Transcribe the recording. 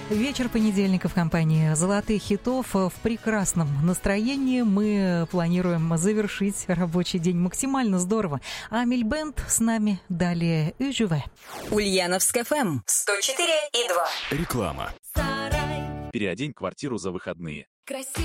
Вечер понедельника в компании «Золотых хитов». В прекрасном настроении мы планируем завершить рабочий день максимально здорово. Амель Бенд с нами, далее «Ужве». Ульяновск ФМ 104,2. Реклама. Переодень квартиру за выходные. Красиво.